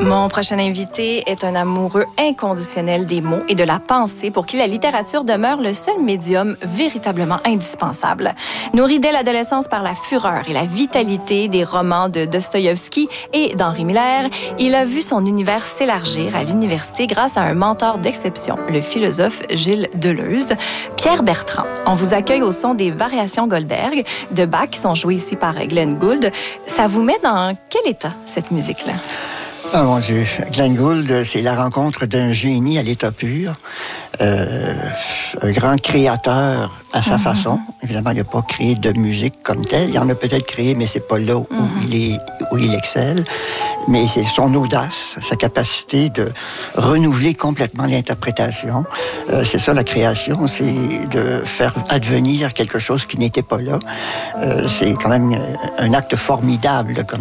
Mon prochain invité est un amoureux inconditionnel des mots et de la pensée pour qui la littérature demeure le seul médium véritablement indispensable. Nourri dès l'adolescence par la fureur et la vitalité des romans de Dostoïevski et d'Henri Miller, il a vu son univers s'élargir à l'université grâce à un mentor d'exception, le philosophe Gilles Deleuze. Pierre Bertrand, on vous accueille au son des variations Goldberg de Bach qui sont jouées ici par Glenn Gould. Ça vous met dans quel état, cette musique-là? Ah mon Dieu, Glenn Gould, c'est la rencontre d'un génie à l'état pur, un grand créateur à sa façon. Évidemment, il n'a pas créé de musique comme telle. Il en a peut-être créé, mais c'est pas là où il excelle. Mais c'est son audace, sa capacité de renouveler complètement l'interprétation. C'est ça la création, c'est de faire advenir quelque chose qui n'était pas là. C'est quand même un acte formidable comme